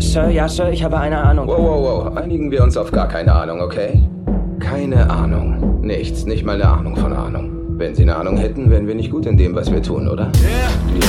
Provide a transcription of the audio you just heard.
Sir, ich habe eine Ahnung. Wow. Einigen wir uns auf gar keine Ahnung, okay? Keine Ahnung. Nichts, nicht mal eine Ahnung von Ahnung. Wenn Sie eine Ahnung hätten, wären wir nicht gut in dem, was wir tun, oder? Yeah. Wir